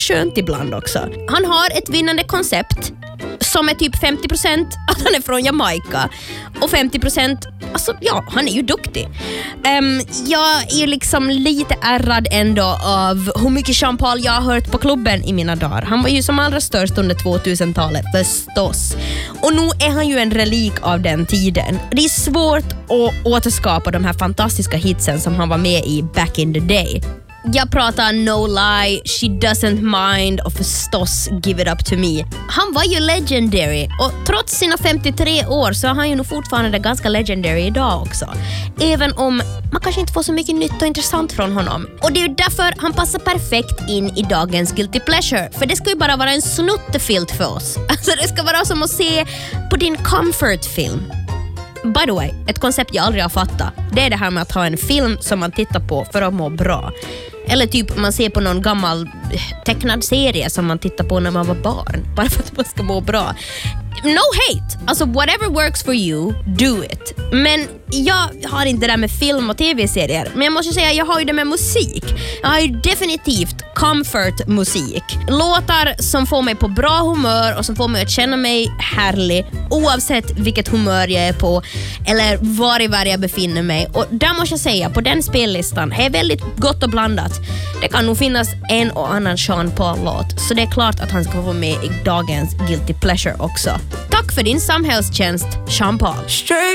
skönt ibland också. Han har ett vinnande koncept som är typ 50% att han är från Jamaica och 50% alltså ja, han är ju duktig. Jag är liksom lite ärrad ändå av hur mycket Sean Paul jag har hört på klubben i mina dagar. Han var ju som allra störst under 2000-talet förstås. Och nu är han ju en relik av den tiden. Det är svårt att återskapa de här fantastiska hitsen som han var med i back in the day. Jag pratar No Lie, She Doesn't Mind och förstås Give It Up To Me. Han var ju legendary och trots sina 53 år så är han ju nog fortfarande ganska legendary idag också. Även om man kanske inte får så mycket nytt och intressant från honom. Och det är ju därför han passar perfekt in i dagens Guilty Pleasure. För det ska ju bara vara en snuttefilt för oss. Alltså det ska vara som att se på din comfort-film. By the way, ett koncept jag aldrig har fattat. Det är det här med att ha en film som man tittar på för att må bra. Eller typ man ser på någon gammal tecknad serie som man tittar på när man var barn. Bara för att man ska må bra. No hate! Alltså whatever works for you, do it. Men jag har inte det där med film och tv-serier. Men jag måste säga, jag har ju det med musik. Jag har ju definitivt comfort-musik. Låtar som får mig på bra humör och som får mig att känna mig härlig oavsett vilket humör jag är på eller var i världen jag befinner mig. Och där måste jag säga, på den spellistan är väldigt gott och blandat. Det kan nog finnas en och annan Sean Paul-låt, så det är klart att han ska vara med i dagens Guilty Pleasure också. Tack för din samhällstjänst, Sean Paul.